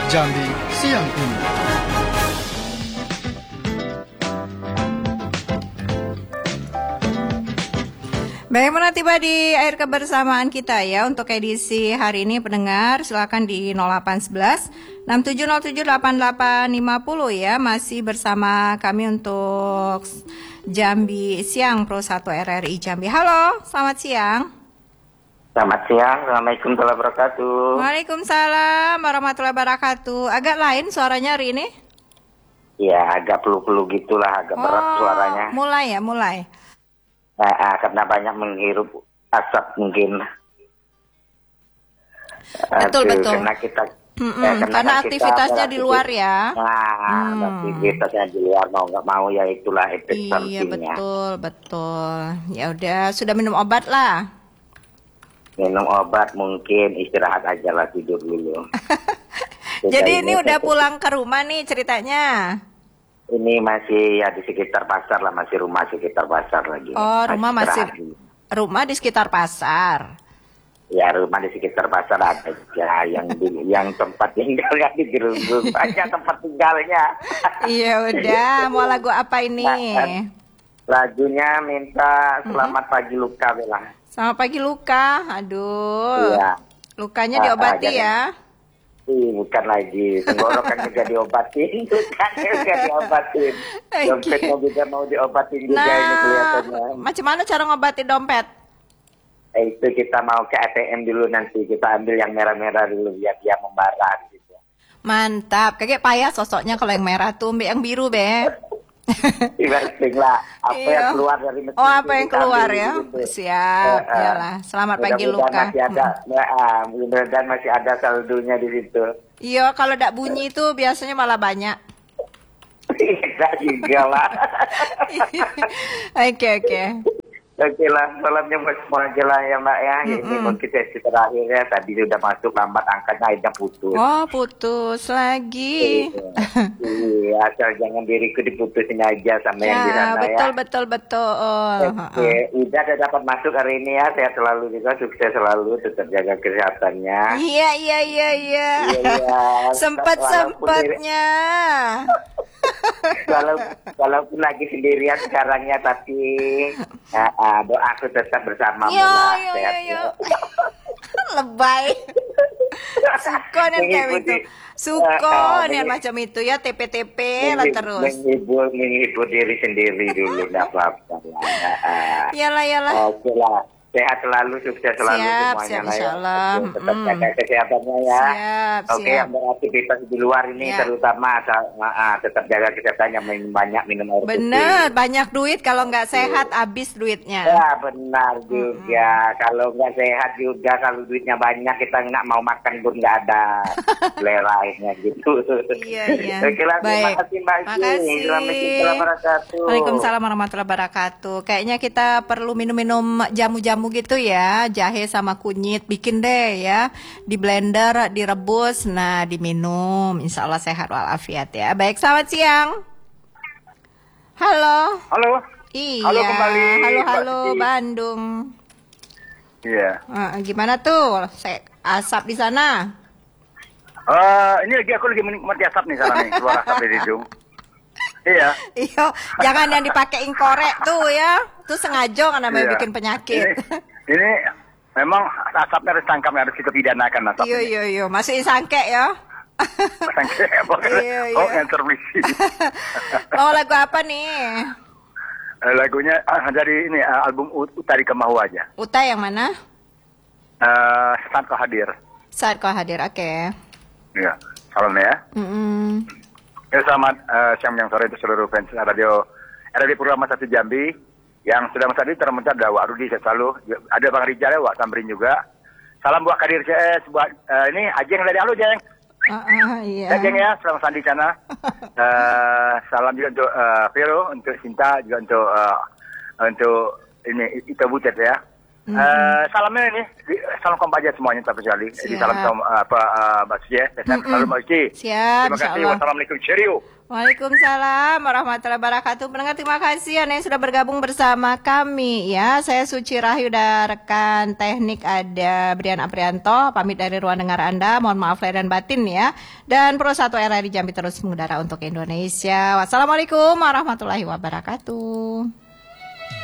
Jambi siang ini. Bagaimana tiba di akhir kebersamaan kita ya untuk edisi hari ini pendengar silakan di 0811 67078850 ya masih bersama kami untuk Jambi Siang Pro 1 RRI Jambi. Halo, selamat siang. Selamat siang, Assalamualaikum warahmatullahi wabarakatuh. Waalaikumsalam warahmatullahi wabarakatuh. Agak lain suaranya hari ini? Ya, agak flu-flu gitulah, agak berat suaranya. Mulai. Karena banyak menghirup asap mungkin. Betul. Karena kita karena aktivitasnya di luar ya. Aktivitasnya di luar mau nggak mau ya itulah efek sampingnya. Iya betul. Ya udah sudah minum obat lah. Minum obat mungkin istirahat aja lah, tidur dulu. Jadi ini udah pulang ke rumah nih ceritanya. Ini masih ya di sekitar pasar lah, masih rumah sekitar pasar lagi. Oh, rumah di sekitar pasar. Ya, rumah di sekitar pasar ada ya yang tempat tinggalnya di gerung aja tempat tinggalnya. Iya udah, mau lagu apa ini? Lagunya minta Selamat Pagi Luka Bella. Selamat Pagi Luka. Aduh. Iya. Lukanya diobati ya. Bukan lagi, tenggorokan juga diobatin, lukanya juga diobatin. Dompetnya juga mau diobatin juga ini kelihatannya. Macam mana cara ngobatin dompet? Itu kita mau ke ATM dulu nanti, kita ambil yang merah-merah dulu biar dia membara gitu. Mantap, kayak payah sosoknya kalau yang merah tuh, yang biru be. Lah, yang keluar dari mesin. Apa yang keluar ya? Gitu. Siap, yalah. Selamat pagi Luka. Masih ada, mudah-mudahan masih ada saldonya di situ. Iya, kalau tidak bunyi itu biasanya malah banyak. Tidak juga lah. Oke. Oke lah, salamnya buat semua aja lah ya Mbak ya. Ini mungkin sesi terakhir ya, tadi sudah masuk lambat angkatnya akhirnya putus. Oh putus lagi. Iya, asal jangan diriku diputusin aja sama yang di sana ya. Betul. Oke, udah dapat masuk hari ini ya, sehat selalu juga, sukses selalu, tetap jaga kesehatannya. Iya. Iya. Sempatnya. Walaupun lagi sendirian sekarangnya, tapi doaku tetap bersamamu lah. Iya. Lebay. Suka nih kayak itu. Suka nih macam itu ya, TP lah terus. Menghibur diri sendiri dulu, enggak apa-apa. Yalah. Oke lah. Sehat selalu, sukses selalu semuanya. Siap, insyaallah. Tetap jaga kesehatannya ya. Oke, yang siap. beraktivitas di luar ini terutama tetap jaga kesehatannya, banyak minum air putih. Bener, banyak duit kalau nggak sehat habis duitnya. Ya benar juga. Kalau nggak sehat juga, kalau duitnya banyak kita nggak mau makan pun nggak ada selerainnya gitu. Iya. Oke lah, terima kasih Mbak. Makasih. Waalaikumsalam warahmatullahi wabarakatuh. Kayaknya kita perlu minum-minum jamu-jamu gitu ya, jahe sama kunyit, bikin deh ya, di blender, direbus, nah diminum, insya Allah sehat walafiat ya. Baik, selamat siang. Halo. Iya. Halo kembali. Halo Bandung. Iya. Gimana tuh, asap di sana? Ini aku lagi menikmati asap nih sekarang nih, keluar asap dari hidung. Iya, jangan yang dipakein korek tuh ya. Itu sengaja kan namanya bikin penyakit. Ini memang asapnya harus tangkap, harus kita pidanakan asapnya. Iya. Masih sangke ya. Sangke, iya. yang terbisi. Mau lagu apa nih? Lagunya dari ini album Utari Kemahu aja. Uta yang mana? Saat Kau Hadir. Saat Kau Hadir, oke. Iya, salam ya. Ya, selamat siang yang sore untuk seluruh fans radio Purwama 1 Jambi yang sudah tadi termencar ada Wak Rudi selalu, ada Bang Rijal, Wak Tamrin juga. Salam buat Kadir CS, buat ini Ajeng dari Halo Jeng. Iya. Jeng ya, selamat sandi sana. Salam juga untuk Vero, untuk Sinta, juga untuk ini Ita Butet ya. Salamnya ini, salam kompak aja semuanya tapi sekali. Jadi salam Mbak Suci ya. Salam Mbak Suci. Siap. Terima kasih. Wassalamualaikum. Cheerio. Waalaikumsalam warahmatullahi wabarakatuh. Pendengar, terima kasih Anda yang sudah bergabung bersama kami ya. Saya Suci Rahayu dan rekan teknik ada Brian Aprianto. Pamit dari ruang dengar Anda. Mohon maaf lahir dan batin ya. Dan Pro 1 RRI Jambi terus mengudara untuk Indonesia. Wassalamualaikum warahmatullahi wabarakatuh.